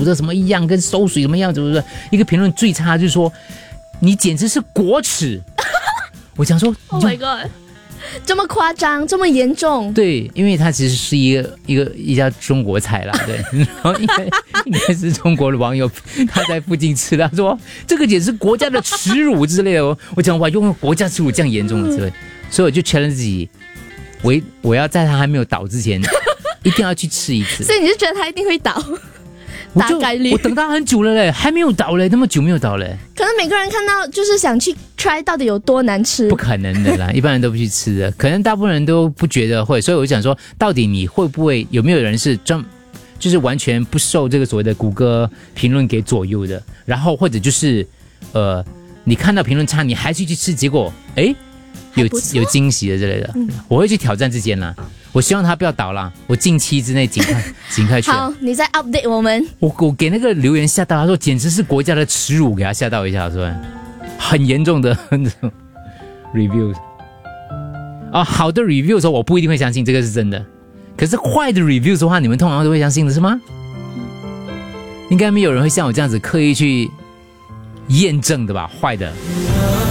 煮的什么一样，跟馊水什么样子，是不是？一个评论最差就是说，你简直是国耻。我想说 ，Oh my god， 这么夸张，这么严重？ 对，因为它其实是一家中国菜啦，对，然后应该是中国的网友他在附近吃，他说这个简直是国家的耻辱之类的。我讲哇，用国家耻辱这样严重之类，所以我就 challenge 自己，我要在他还没有倒之前，一定要去吃一次。 所以你就觉得他一定会倒？大概率我等他很久了嘞，还没有倒嘞，那么久没有倒嘞。 可能每个人看到就是想去 try 到底有多难吃， 不可能的啦，一般人都不去吃的，可能大部分人都不觉得会，所以我就想说，到底你会不会有没有人是就是完全不受这个所谓的谷歌评论给左右的，然后或者就是你看到评论差，你还去吃，结果有惊喜的之类的，我会去挑战这间啦。我希望他不要倒啦，我近期之内尽快去。 好，你再 update 我们。 我给那个留言吓到，他说简直是国家的耻辱，给他吓到一下，说很严重的那种 review 啊，好的 review 的时候我不一定会相信这个是真的，可是坏的 review 的话，你们通常都会相信的是吗？应该没有人会像我这样子刻意去验证的吧，坏的。